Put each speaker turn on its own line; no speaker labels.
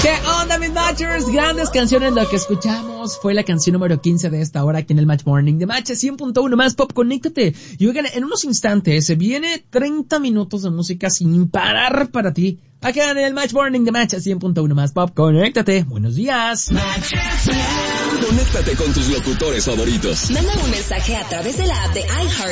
¿Qué onda, mis Matchers? Grandes canciones, lo que escuchamos fue la canción número 15 de esta hora aquí en el Match Morning de Match 100.1 más Pop, conéctate. Y oigan, en unos instantes se viene 30 minutos de música sin parar para ti. Acá en el Match Morning de Match 100.1 más Pop, conéctate. Buenos días.
Conéctate con tus locutores favoritos.
Manda un mensaje a través de la app de iHeart